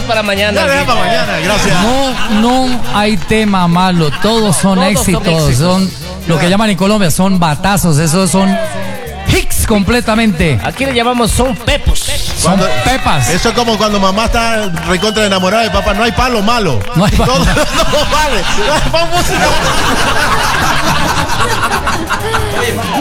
dejamos para mañana. Ya dejamos para mañana, gracias. No hay tema malo, todos son éxitos, son lo que llaman en Colombia, son batazos, esos son hits completamente. Aquí le llamamos son pepos. Son pepas. Eso es como cuando mamá está recontra enamorada de papá. No hay palo malo. No hay palo. Todo vale.